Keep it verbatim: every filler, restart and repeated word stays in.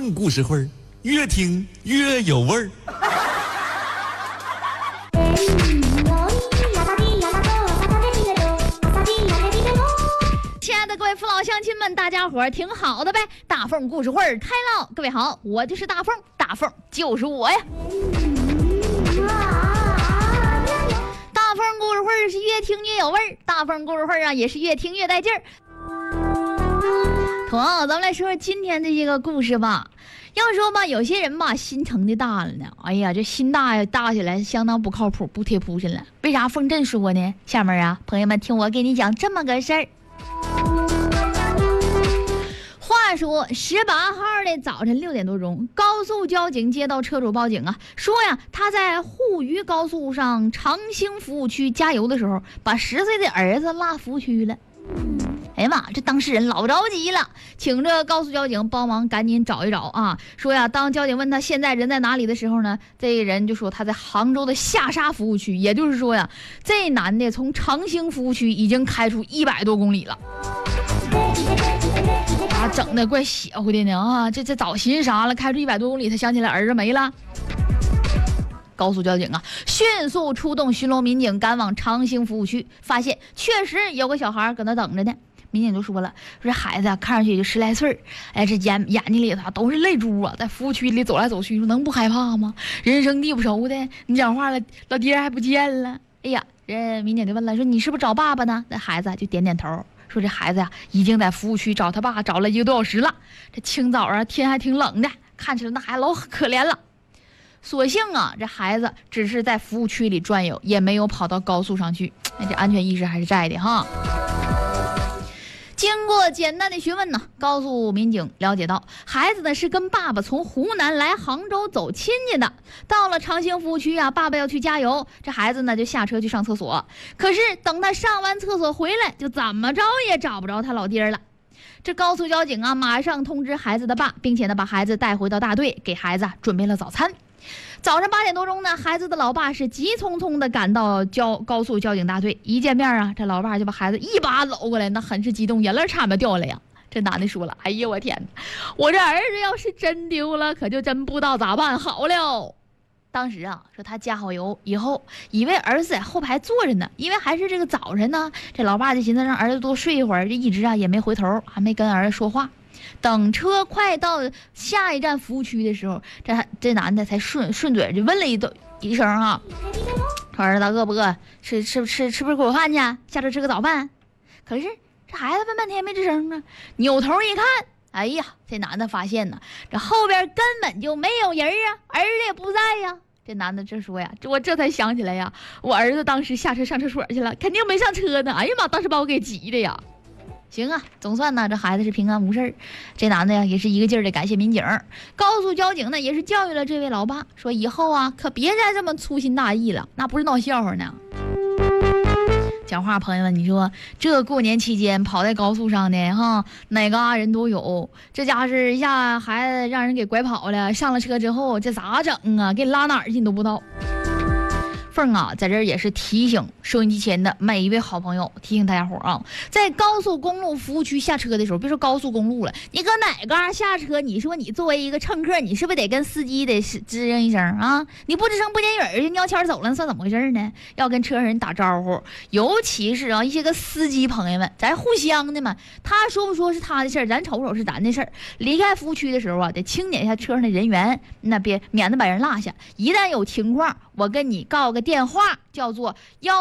缝故事会，越听越有味儿。 亲爱的各位父老乡亲们，大家伙儿挺好的呗！大凤故事会开唠，各位好，我就是大凤，大凤就是我呀。大凤故事会是越听越有味儿，大凤故事会啊也是越听越带劲儿。好，咱们来说说今天的这个故事吧。要说吧，有些人吧心疼的大了呢，哎呀，这心大呀大起来相当不靠谱，不贴铺上了。为啥凤这说呢？下面啊，朋友们听我给你讲这么个事儿。话说十八号的早晨六点多钟，高速交警接到车主报警啊，说呀他在沪渝高速上长兴服务区加油的时候，把十岁的儿子落服务区了。哎呀妈，这当事人老着急了，请这高速交警帮忙赶紧找一找啊！说呀，当交警问他现在人在哪里的时候呢，这人就说他在杭州的下沙服务区，也就是说呀，这男的从长兴服务区已经开出一百多公里了。啊，整的怪邪乎的呢啊！这这早寻思啥了？开出一百多公里，他想起来儿子没了。高速交警啊，迅速出动巡逻民警赶往长兴服务区，发现确实有个小孩搁那等着呢。民警就说了，说这孩子啊，看上去也就十来岁，哎，这眼眼睛里头都是泪珠啊，在服务区里走来走去，能不害怕吗？人生地不熟的，你讲话了，老爹还不见了。哎呀，人民警就问了，说你是不是找爸爸呢？那孩子就点点头，说这孩子呀、啊，已经在服务区找他爸找了一个多小时了。这清早啊，天还挺冷的，看起来那孩子老可怜了。所幸啊，这孩子只是在服务区里转悠，也没有跑到高速上去。哎，这安全意识还是在的哈。经过简单的询问呢，高速民警了解到，孩子呢是跟爸爸从湖南来杭州走亲戚的。到了长兴服务区啊，爸爸要去加油，这孩子呢就下车去上厕所。可是等他上完厕所回来，就怎么着也找不着他老爹了。这高速交警啊，马上通知孩子的爸，并且呢把孩子带回到大队，给孩子准备了早餐。早上八点多钟呢，孩子的老爸是急匆匆的赶到交高速交警大队，一见面啊，这老爸就把孩子一把搂过来，那很是激动，眼泪差点掉了呀。这男的说了，哎呀我天哪，我这儿子要是真丢了，可就真不知道咋办好了。当时啊，说他加好油以后，以为儿子在后排坐着呢，因为还是这个早晨呢，这老爸就寻思让儿子多睡一会儿，就一直啊也没回头，还没跟儿子说话。等车快到下一站服务区的时候，这这男的才顺顺嘴就问了一一声啊，说儿子饿不饿？吃吃吃吃不吃口饭去？下车吃个早饭。可是这孩子问半天没吱声啊，扭头一看，哎呀，这男的发现呢，这后边根本就没有人啊，儿子也不在呀。这男的这说呀，这我这才想起来呀，我儿子当时下车上厕所去了，肯定没上车呢。哎呀妈，当时把我给急的呀。行啊，总算呢这孩子是平安无事。这男的呀也是一个劲儿的感谢民警。高速交警呢也是教育了这位老爸，说以后啊可别再这么粗心大意了，那不是闹笑话呢。讲话朋友们，你说这过年期间跑在高速上的哈，哪嘎人都有，这家是一下孩子让人给拐跑了，上了车之后这咋整啊？给你拉哪儿去你都不知道。凤啊，在这儿也是提醒收音机前的每一位好朋友，提醒大家伙啊，在高速公路服务区下车的时候，别说高速公路了，你搁哪嘎下车，你说你作为一个乘客，你是不是得跟司机得吱声一声啊？你不吱声不点语儿就尿签走了，算怎么回事呢？要跟车上人打招呼，尤其是啊一些个司机朋友们，咱互相的嘛，他说不说是他的事儿，咱瞅不瞅是咱的事儿。离开服务区的时候啊，得清点一下车上的人员，那别免得把人落下。一旦有情况，我跟你告个电话，叫做幺